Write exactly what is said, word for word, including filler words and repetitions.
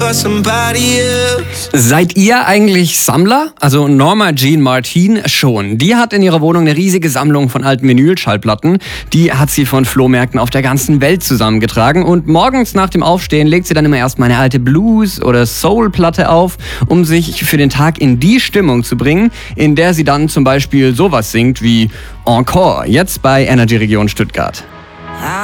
for somebody else. Seid ihr eigentlich Sammler? Also Norma Jean Martin schon. Die hat in ihrer Wohnung eine riesige Sammlung von alten Vinylschallplatten. Die hat sie von Flohmärkten auf der ganzen Welt zusammengetragen. Und morgens nach dem Aufstehen legt sie dann immer erstmal eine alte Blues- oder Soul-Platte auf, um sich für den Tag in die Stimmung zu bringen, in der sie dann zum Beispiel sowas singt wie Encore, jetzt bei Energy Region Stuttgart.